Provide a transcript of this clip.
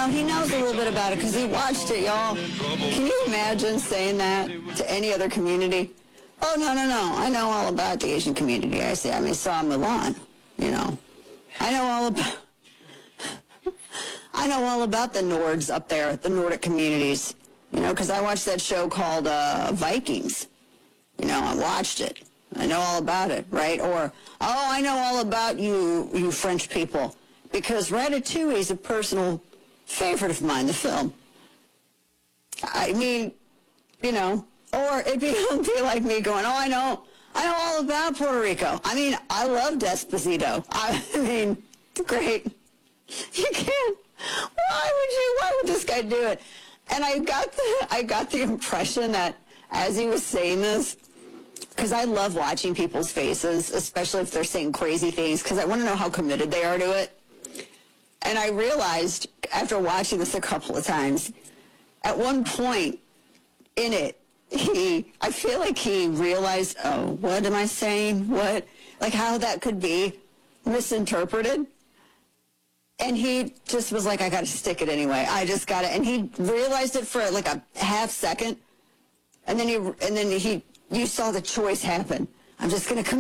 know, he knows a little bit about it because he watched it, y'all. Can you imagine saying that to any other community? Oh, no. I know all about the Asian community. I saw Mulan, you know. I know all about the Nords up there, the Nordic communities, you know, because I watched that show called Vikings. You know, I watched it. I know all about it, right? Or, I know all about you French people, because Ratatouille is a personal favorite of mine, the film. I mean, you know, or it'd be like me going, I know all about Puerto Rico. I mean, I love Despacito. I mean, great. You can't. Why would this guy do it? And I got the impression that as he was saying this, because I love watching people's faces, especially if they're saying crazy things, because I want to know how committed they are to it. And I realized, after watching this a couple of times, at one point in it, I feel like he realized, what am I saying? What? Like how that could be misinterpreted. And he just was like, I got to stick it anyway. I just got it. And he realized it for like a half second. And then you saw the choice happen. I'm just going to